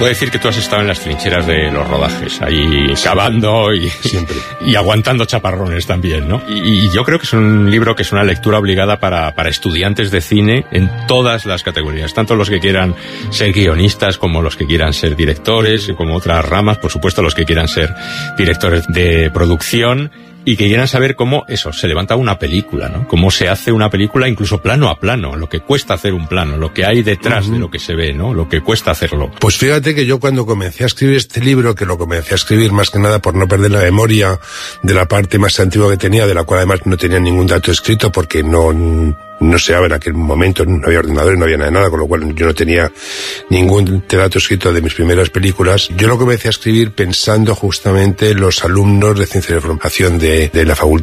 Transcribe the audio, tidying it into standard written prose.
puedo decir que tú has estado en las trincheras de los rodajes, ahí cavando y, siempre, y aguantando chaparrones también, ¿no? Y yo creo que es un libro que es una lectura obligada para estudiantes de cine en todas las categorías, tanto los que quieran ser guionistas como los que quieran ser directores, como otras ramas, por supuesto los que quieran ser directores de producción, y que quieran saber cómo eso se levanta una película, ¿no? Cómo se hace una película, incluso plano a plano, lo que cuesta hacer un plano, lo que hay detrás de lo que se ve, ¿no? Lo que cuesta hacerlo. Pues fíjate que yo cuando comencé a escribir este libro, que lo comencé a escribir más que nada por no perder la memoria de la parte más antigua que tenía, de la cual además no tenía ningún dato escrito porque no se habla en aquel momento, no había ordenadores, no había nada, con lo cual yo no tenía ningún dato escrito de mis primeras películas. Yo lo comencé a escribir pensando justamente en los alumnos de Ciencia de Información de la Facultad